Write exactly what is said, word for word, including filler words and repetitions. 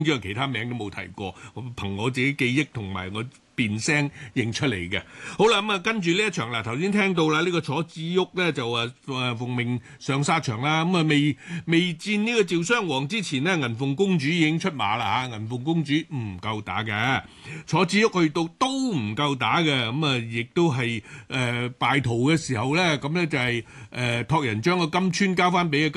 之外，其他名都冇提過，我憑我自己記憶同埋我辨聲認出嚟嘅。好啦，咁啊跟住呢一場嗱，頭先聽到啦，呢個楚子旭咧就誒誒奉命上沙場啦。咁啊未未戰呢個趙襄王之前呢，銀鳳公主已經出馬啦嚇。銀鳳公主唔夠打嘅，楚子旭去到都唔夠打嘅。咁啊亦都係誒敗逃嘅時候咧，咁咧就係誒託人將個金川交翻俾